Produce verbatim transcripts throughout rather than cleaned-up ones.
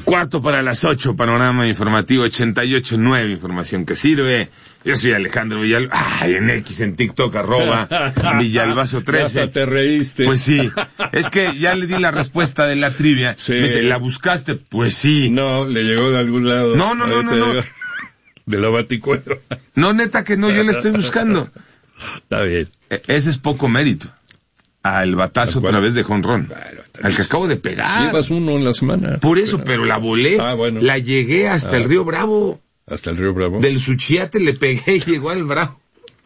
Cuarto para las ocho, panorama informativo ochenta y ocho punto nueve, información que sirve. Yo soy Alejandro Villalbazo. Ay, en X, en TikTok, arroba Villalbazo trece. Ya te reíste. Pues sí, es que ya le di la respuesta de la trivia. Sí. Me dice, ¿la buscaste? Pues sí. No, le llegó de algún lado. No, no, no, no, no. De la baticuero. No, neta que no, yo la estoy buscando. Está bien. E- ese es poco mérito. Al batazo otra vez de jonrón. Bueno, al que acabo de pegar. Llevas uno en la semana. Por eso, pero la volé. Ah, bueno. La llegué hasta Ah. el Río Bravo. Hasta el Río Bravo. Del Suchiate le pegué y llegó al Bravo.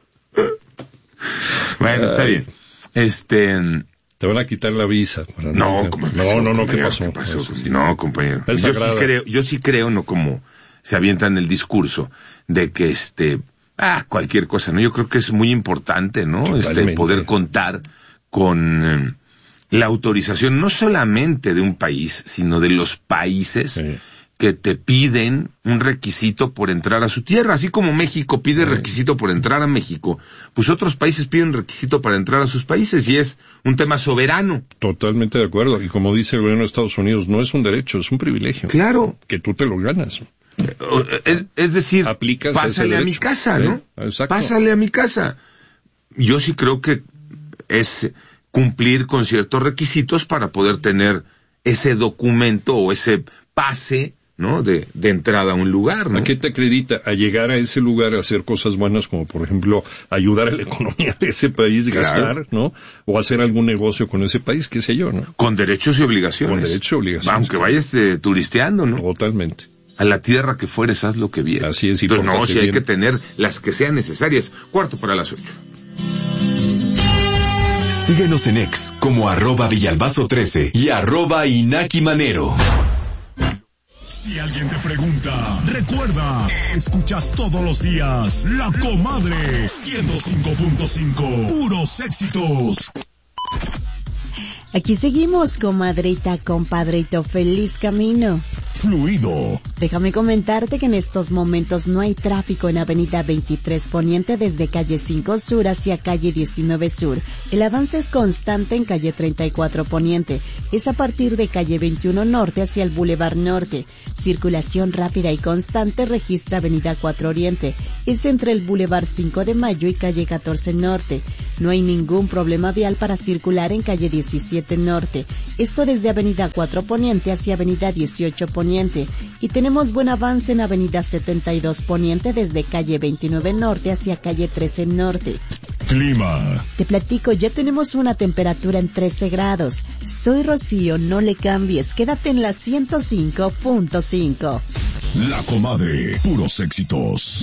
Bueno, está Ay. bien. Este... Te van a quitar la visa. Para No, no, ¿cómo no, pasó, no, no, ¿qué compañero? pasó? ¿Qué pasó? Eso sí. No, compañero. Es Yo sí sagrada. creo, yo sí creo, no como se avientan el discurso de que este, ah, cualquier cosa, ¿no? Yo creo que es muy importante, ¿no? Este, Totalmente. poder contar con eh, la autorización no solamente de un país, sino de los países Sí. que te piden un requisito por entrar a su tierra. Así como México pide Sí. requisito por entrar a México, pues otros países piden requisito para entrar a sus países y es un tema soberano. Totalmente de acuerdo. Y como dice el gobierno de Estados Unidos, no es un derecho, es un privilegio. Claro. Que tú te lo ganas. Es, es decir, Aplicas pásale ese a mi derecho. casa, Sí, ¿no? exacto. Pásale a mi casa. Yo sí creo que es cumplir con ciertos requisitos para poder tener ese documento o ese pase, ¿no? De, de entrada a un lugar, ¿no? ¿A qué te acredita? A llegar a ese lugar a hacer cosas buenas como, por ejemplo, ayudar a la economía de ese país, Claro. gastar, ¿no? O hacer algún negocio con ese país, qué sé yo, ¿no? Con derechos y obligaciones. Con derechos y obligaciones. Aunque vayas eh, turisteando, ¿no? Totalmente. A la tierra que fueres, haz lo que vieras. Así es, y Entonces, no, pórtate si hay bien. que tener las que sean necesarias. Cuarto para las ocho. Síguenos en X como arroba Villalbazo trece y arroba Inaki Manero. Si alguien te pregunta, recuerda, escuchas todos los días La Comadre ciento cinco punto cinco, puros éxitos. Aquí seguimos, comadrita, compadrito, feliz camino. Fluido, Déjame comentarte que en estos momentos no hay tráfico en Avenida veintitrés Poniente desde calle cinco Sur hacia calle diecinueve Sur. El avance es constante en calle treinta y cuatro Poniente. Es a partir de calle veintiuno Norte hacia el Boulevard Norte. Circulación rápida y constante registra Avenida cuatro Oriente. Es entre el Boulevard cinco de Mayo y calle catorce Norte. No hay ningún problema vial para circular en calle diecisiete Norte. Esto desde Avenida cuatro Poniente hacia Avenida dieciocho Poniente. Y tenemos buen avance en Avenida setenta y dos Poniente desde calle veintinueve Norte hacia calle trece Norte. clima, Te platico, ya tenemos una temperatura en trece grados. Soy Rocío, no le cambies, quédate en la ciento cinco punto cinco. La Comadre, puros éxitos.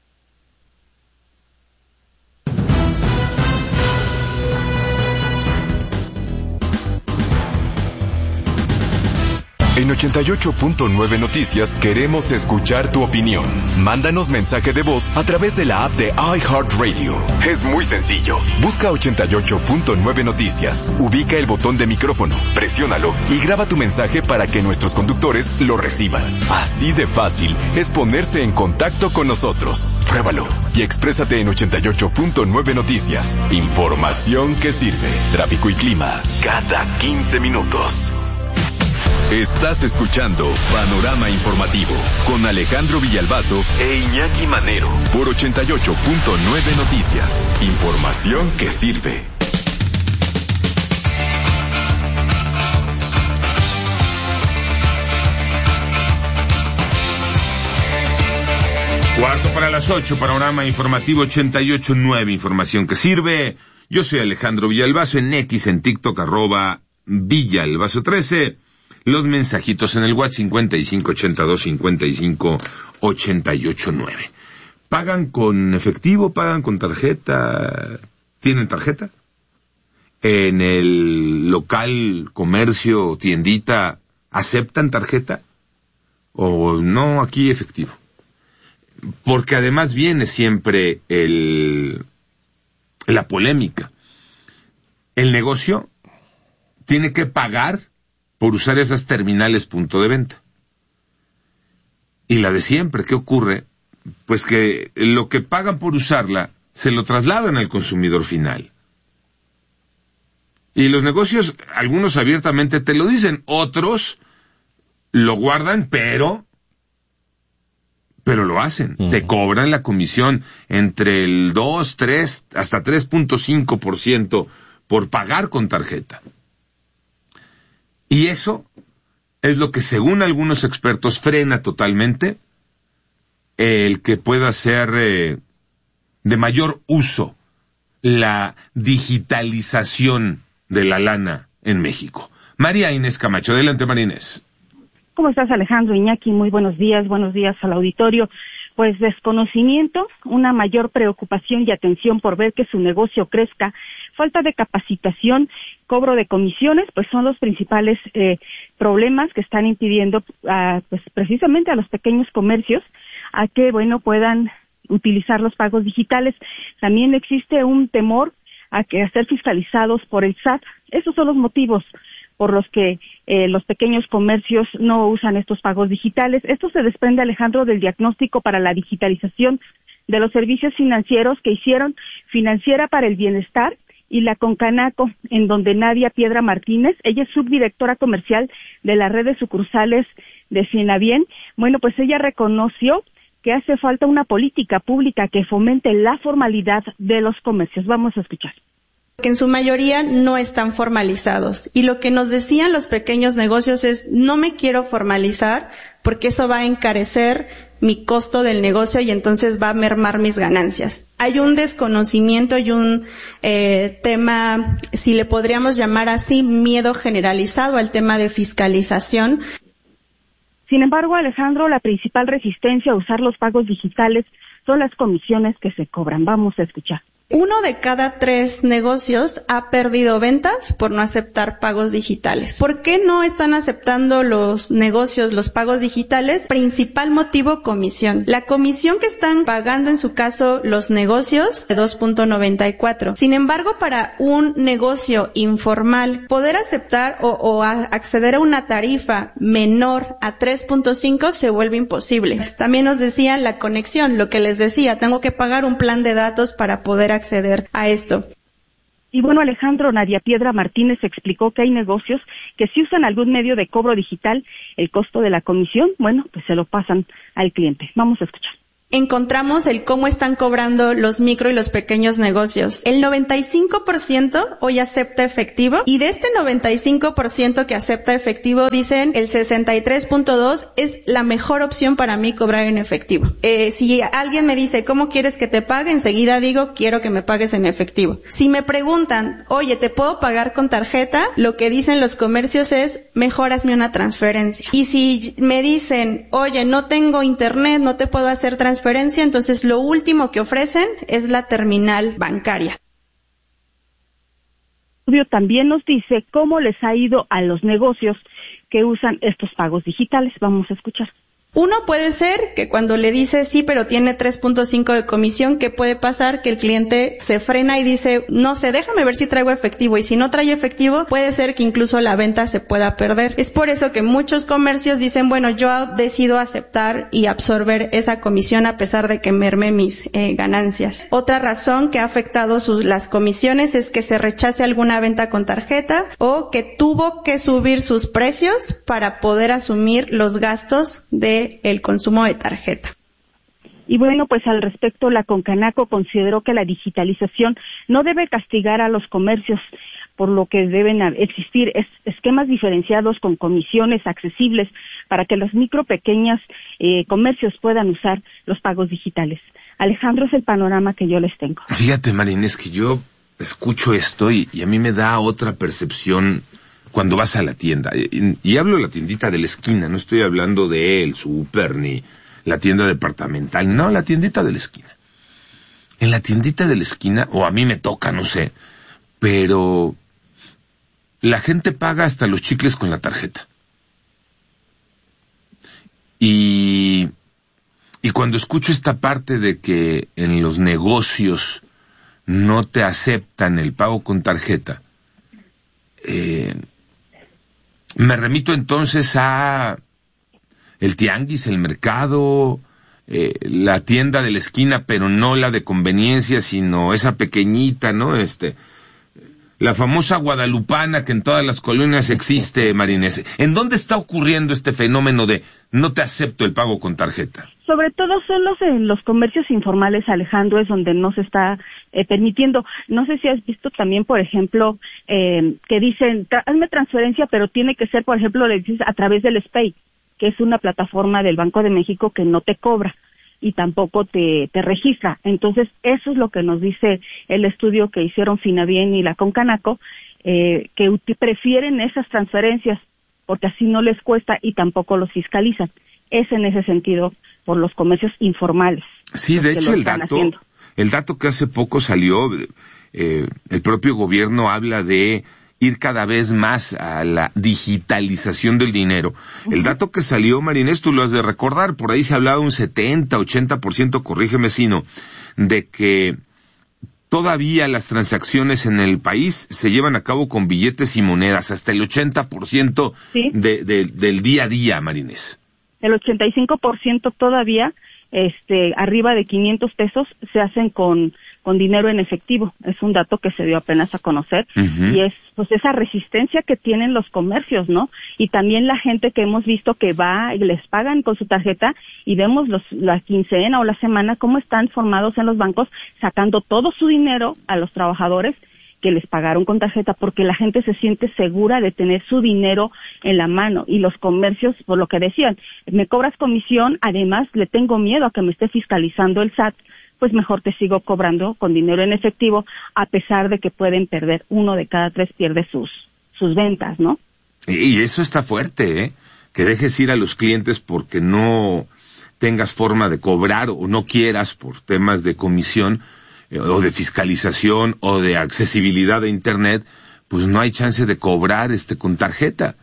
En ochenta y ocho punto nueve Noticias queremos escuchar tu opinión. Mándanos mensaje de voz a través de la app de iHeartRadio. Es muy sencillo. Busca ochenta y ocho punto nueve Noticias. Ubica el botón de micrófono, presiónalo y graba tu mensaje para que nuestros conductores lo reciban. Así de fácil es ponerse en contacto con nosotros. Pruébalo y exprésate en ochenta y ocho punto nueve Noticias. Información que sirve. Tráfico y clima cada quince minutos. Estás escuchando Panorama Informativo con Alejandro Villalbazo e Iñaki Manero por ochenta y ocho punto nueve Noticias. Información que sirve. Cuarto para las ocho, panorama informativo ochenta y ocho punto nueve, información que sirve. Yo soy Alejandro Villalbazo, en X, en TikTok, arroba Villalbazo trece. Los mensajitos en el WhatsApp cincuenta y cinco ochenta y dos cincuenta y cinco ochenta y ocho nueve. ¿Pagan con efectivo? ¿Pagan con tarjeta? ¿Tienen tarjeta? ¿En el local, comercio, tiendita, aceptan tarjeta? ¿O no, aquí efectivo? Porque además viene siempre el, la polémica. El negocio tiene que pagar por usar esas terminales punto de venta. Y la de siempre, ¿qué ocurre? Pues que lo que pagan por usarla se lo trasladan al consumidor final. Y los negocios, algunos abiertamente te lo dicen, otros lo guardan, pero, pero lo hacen. Uh-huh. Te cobran la comisión entre el dos, tres, hasta tres punto cinco por ciento por pagar con tarjeta. Y eso es lo que, según algunos expertos, frena totalmente el que pueda ser eh, de mayor uso la digitalización de la lana en México. María Inés Camacho, adelante María Inés. ¿Cómo estás, Alejandro, Iñaki? Muy buenos días, buenos días al auditorio. Pues desconocimiento, una mayor preocupación y atención por ver que su negocio crezca, falta de capacitación, cobro de comisiones, pues son los principales eh, problemas que están impidiendo a, pues precisamente a los pequeños comercios a que, bueno, puedan utilizar los pagos digitales. También existe un temor a que a ser fiscalizados por el S A T. Esos son los motivos por los que eh, los pequeños comercios no usan estos pagos digitales. Esto se desprende, Alejandro, del diagnóstico para la digitalización de los servicios financieros que hicieron Financiera para el Bienestar y la Concanaco, en donde Nadia Piedra Martínez, ella es subdirectora comercial de la red de sucursales de Finabien. Bueno, pues ella reconoció que hace falta una política pública que fomente la formalidad de los comercios. Vamos a escuchar. Que en su mayoría no están formalizados. Y lo que nos decían los pequeños negocios es, no me quiero formalizar porque eso va a encarecer mi costo del negocio y entonces va a mermar mis ganancias. Hay un desconocimiento y un eh, tema, si le podríamos llamar así, miedo generalizado al tema de fiscalización. Sin embargo, Alejandro, la principal resistencia a usar los pagos digitales son las comisiones que se cobran. Vamos a escuchar. Uno de cada tres negocios ha perdido ventas por no aceptar pagos digitales. ¿Por qué no están aceptando los negocios los pagos digitales? Principal motivo, comisión. La comisión que están pagando en su caso los negocios de dos punto noventa y cuatro. Sin embargo, para un negocio informal, poder aceptar o, o a acceder a una tarifa menor a tres punto cinco se vuelve imposible. También nos decían la conexión, lo que les decía, tengo que pagar un plan de datos para poder acceder a esto. Y bueno, Alejandro, Nadia Piedra Martínez explicó que hay negocios que si usan algún medio de cobro digital, el costo de la comisión, bueno, pues se lo pasan al cliente. Vamos a escuchar. Encontramos el cómo están cobrando los micro y los pequeños negocios. El noventa y cinco por ciento hoy acepta efectivo y de este noventa y cinco por ciento que acepta efectivo, dicen el sesenta y tres punto dos es la mejor opción para mí cobrar en efectivo. Eh, si alguien me dice, ¿cómo quieres que te pague? Enseguida digo, quiero que me pagues en efectivo. Si me preguntan, oye, ¿te puedo pagar con tarjeta? Lo que dicen los comercios es, mejor hazme una transferencia. Y si me dicen, oye, no tengo internet, no te puedo hacer transferencia, entonces lo último que ofrecen es la terminal bancaria. También nos dice cómo les ha ido a los negocios que usan estos pagos digitales. Vamos a escuchar. Uno puede ser que cuando le dice sí, pero tiene tres punto cinco de comisión, ¿qué puede pasar? Que el cliente se frena y dice, no sé, déjame ver si traigo efectivo. Y si no trae efectivo, puede ser que incluso la venta se pueda perder. Es por eso que muchos comercios dicen, bueno, yo decido aceptar y absorber esa comisión a pesar de que merme mis eh, ganancias. Otra razón que ha afectado sus, las comisiones es que se rechace alguna venta con tarjeta o que tuvo que subir sus precios para poder asumir los gastos de el consumo de tarjeta. Y bueno, pues al respecto, la Concanaco consideró que la digitalización no debe castigar a los comercios, por lo que deben existir es, esquemas diferenciados con comisiones accesibles para que los micro pequeños eh, comercios puedan usar los pagos digitales. Alejandro, es el panorama que yo les tengo. Fíjate, Marina, es que yo escucho esto y, y a mí me da otra percepción cuando vas a la tienda, y, y hablo de la tiendita de la esquina, no estoy hablando de el súper ni la tienda departamental, no, la tiendita de la esquina. En la tiendita de la esquina, o a mí me toca, no sé, pero la gente paga hasta los chicles con la tarjeta. Y, y cuando escucho esta parte de que en los negocios no te aceptan el pago con tarjeta, eh, me remito entonces a el tianguis, el mercado, eh, la tienda de la esquina, pero no la de conveniencia, sino esa pequeñita, ¿no? Este, La famosa guadalupana que en todas las colonias existe, Marinés. ¿En dónde está ocurriendo este fenómeno de no te acepto el pago con tarjeta? Sobre todo son los en los comercios informales, Alejandro, es donde no se está eh, permitiendo. No sé si has visto también, por ejemplo, eh, que dicen, hazme transferencia, pero tiene que ser, por ejemplo, le dices a través del SPAY, que es una plataforma del Banco de México que no te cobra y tampoco te, te registra. Entonces, eso es lo que nos dice el estudio que hicieron Finabien y la Concanaco, eh, que ut- prefieren esas transferencias porque así no les cuesta y tampoco los fiscalizan. Es en ese sentido por los comercios informales. Sí, de hecho, el dato, haciendo. el dato que hace poco salió, eh, el propio gobierno habla de ir cada vez más a la digitalización del dinero. Uh-huh. El dato que salió, Marinés, tú lo has de recordar, por ahí se hablaba un setenta, ochenta por ciento, corrígeme si no, de que todavía las transacciones en el país se llevan a cabo con billetes y monedas, hasta el ochenta por ciento ¿Sí? de, de, del día a día, Marinés. El ochenta y cinco por ciento todavía, este, arriba de quinientos pesos, se hacen con con dinero en efectivo. Es un dato que se dio apenas a conocer uh-huh. y es pues esa resistencia que tienen los comercios, ¿no? Y también la gente que hemos visto que va y les pagan con su tarjeta y vemos los la quincena o la semana cómo están formados en los bancos sacando todo su dinero a los trabajadores que les pagaron con tarjeta porque la gente se siente segura de tener su dinero en la mano y los comercios, por lo que decían, me cobras comisión, además le tengo miedo a que me esté fiscalizando el S A T, pues mejor te sigo cobrando con dinero en efectivo, a pesar de que pueden perder, uno de cada tres pierde sus sus ventas, ¿no? Y eso está fuerte, ¿eh? Que dejes ir a los clientes porque no tengas forma de cobrar o no quieras por temas de comisión eh, o de fiscalización o de accesibilidad a Internet, pues no hay chance de cobrar este con tarjeta.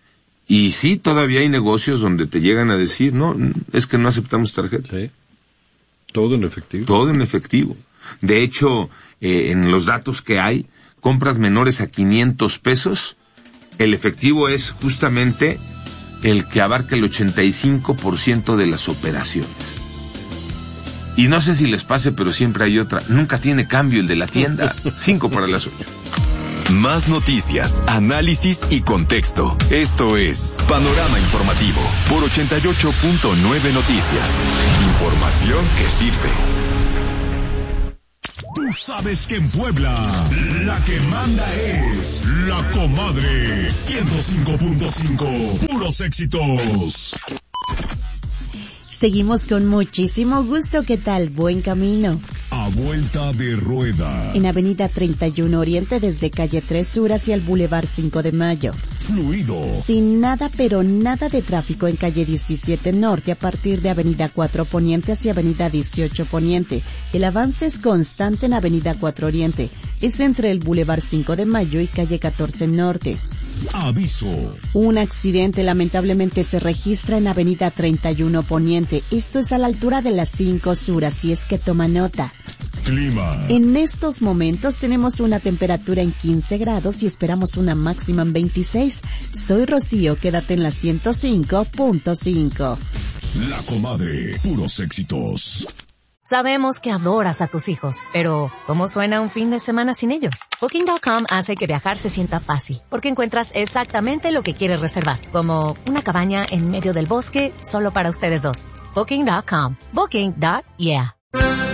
Y sí, todavía hay negocios donde te llegan a decir, no, es que no aceptamos tarjeta. Sí. Todo en efectivo. Todo en efectivo. De hecho, eh, en los datos que hay, compras menores a quinientos pesos, el efectivo es justamente el que abarca el ochenta y cinco por ciento de las operaciones. Y no sé si les pase, pero siempre hay otra. Nunca tiene cambio el de la tienda. Cinco para las ocho. Más noticias, análisis y contexto. Esto es Panorama Informativo por ochenta y ocho punto nueve Noticias. Información que sirve. Tú sabes que en Puebla la que manda es La Comadre. ciento cinco punto cinco. Puros éxitos. Seguimos con muchísimo gusto. ¿Qué tal? Buen camino. A vuelta de rueda. En Avenida treinta y uno Oriente desde Calle tres Sur hacia el Boulevard cinco de Mayo. Fluido. Sin nada pero nada de tráfico en Calle diecisiete Norte a partir de Avenida cuatro Poniente hacia Avenida dieciocho Poniente. El avance es constante en Avenida cuatro Oriente. Es entre el Boulevard cinco de Mayo y Calle catorce Norte. Aviso. Un accidente lamentablemente se registra en Avenida treinta y uno Poniente. Esto es a la altura de las cinco Sur, así es que toma nota. Clima. En estos momentos tenemos una temperatura en quince grados y esperamos una máxima en veintiséis. Soy Rocío, quédate en la ciento cinco punto cinco. La Comadre, puros éxitos. Sabemos que adoras a tus hijos, pero ¿cómo suena un fin de semana sin ellos? Booking punto com hace que viajar se sienta fácil, porque encuentras exactamente lo que quieres reservar, como una cabaña en medio del bosque solo para ustedes dos. Booking punto com. Booking. Yeah.